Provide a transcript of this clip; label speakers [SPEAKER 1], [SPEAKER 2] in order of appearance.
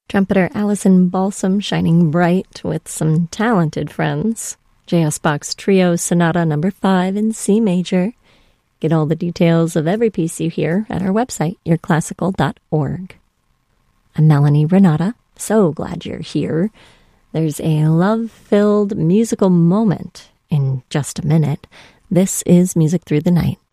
[SPEAKER 1] Trumpeter Allison Balsam shining bright with some talented friends. J.S. Bach's Trio Sonata No. 5 in C major. Get all the details of every piece you hear at our website, yourclassical.org. I'm Melanie Renata. So glad you're here. There's a love-filled musical moment in just a minute. This is Music Through the Night.